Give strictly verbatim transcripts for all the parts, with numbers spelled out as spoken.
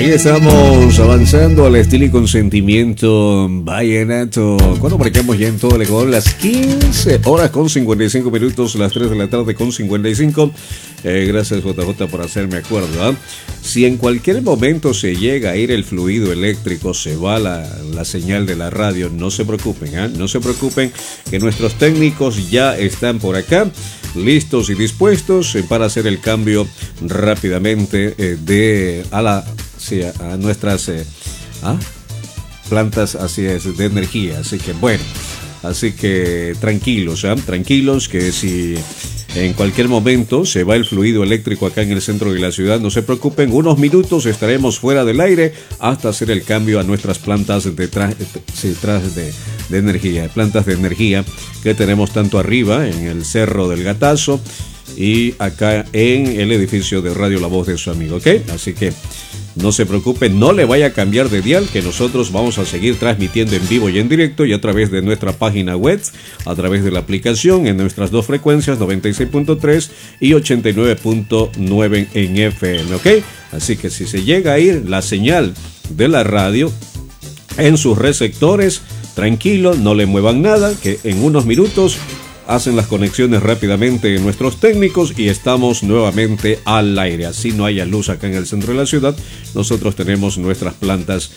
Ahí estamos avanzando al estilo y consentimiento vallenato. Cuando marcamos ya en todo el Ecuador las quince horas con cincuenta y cinco minutos, las tres de la tarde con cincuenta y cinco. Eh, gracias J J por hacerme acuerdo. ¿eh? Si en cualquier momento se llega a ir el fluido eléctrico, se va la, la señal de la radio, no se preocupen, ¿eh? no se preocupen que nuestros técnicos ya están por acá, listos y dispuestos eh, para hacer el cambio rápidamente eh, de a la sí, a nuestras eh, ¿ah? plantas, así es, de energía. Así que bueno, así que tranquilos, ¿eh? tranquilos que si en cualquier momento se va el fluido eléctrico acá en el centro de la ciudad, no se preocupen, unos minutos estaremos fuera del aire hasta hacer el cambio a nuestras plantas de, tra sí, de, de energía, plantas de energía que tenemos tanto arriba en el Cerro del Gatazo y acá en el edificio de Radio La Voz de su amigo, ¿ok? Así que no se preocupe, no le vaya a cambiar de dial, que nosotros vamos a seguir transmitiendo en vivo y en directo y a través de nuestra página web, a través de la aplicación, en nuestras dos frecuencias, noventa y seis punto tres y ochenta y nueve punto nueve en F M, ¿ok? Así que si se llega a ir la señal de la radio en sus receptores, tranquilo, no le muevan nada, que en unos minutos hacen las conexiones rápidamente nuestros técnicos y estamos nuevamente al aire. Así no haya luz acá en el centro de la ciudad, nosotros tenemos nuestras plantas,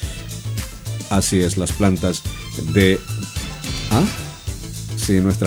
así es, las plantas de... ¿Ah? Sí, nuestras...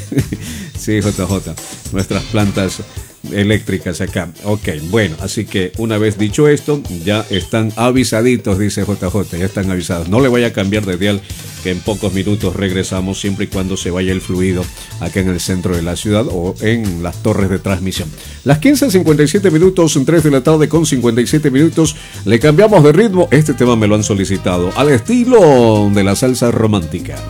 sí, J J, nuestras plantas eléctricas acá. Ok, bueno, así que una vez dicho esto, ya están avisaditos, dice J J, ya están avisados. No le vaya a cambiar de dial, que en pocos minutos regresamos, siempre y cuando se vaya el fluido acá en el centro de la ciudad o en las torres de transmisión. Las quince cincuenta y siete minutos, en tres de la tarde con cincuenta y siete minutos, le cambiamos de ritmo. Este tema me lo han solicitado al estilo de la salsa romántica.